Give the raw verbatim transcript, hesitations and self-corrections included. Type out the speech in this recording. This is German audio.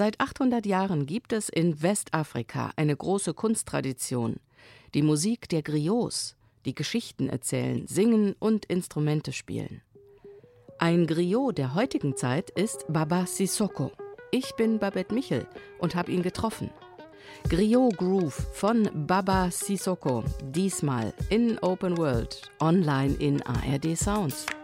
Seit achthundert Jahren gibt es in Westafrika eine große Kunsttradition. Die Musik der Griots, die Geschichten erzählen, singen und Instrumente spielen. Ein Griot der heutigen Zeit ist Baba Sissoko. Ich bin Babette Michel und habe ihn getroffen. Griot Groove von Baba Sissoko, diesmal in Open World, online in A R D Sounds.